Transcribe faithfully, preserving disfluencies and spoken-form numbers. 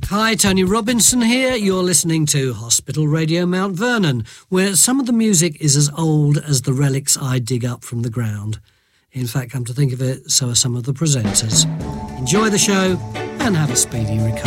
Hi, Tony Robinson here. You're listening to Hospital Radio Mount Vernon, where some of the music is as old as the relics I dig up from the ground. In fact, come to think of it, so are some of the presenters. Enjoy the show and have a speedy recovery.